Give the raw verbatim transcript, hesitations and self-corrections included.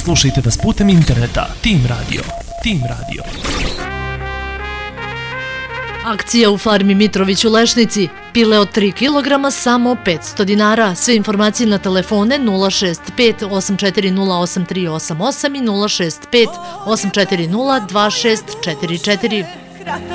Slušajte nas putem interneta. Tim Radio. Tim Radio. Akcija u farmi Mitrović u Lešnici. Pile od tri kilograma samo petsto dinara. Sve informacije na telefone nula šest pet osam četiri nula osam tri osam osam i nula šest pet osam četiri nula dva šest četiri četiri.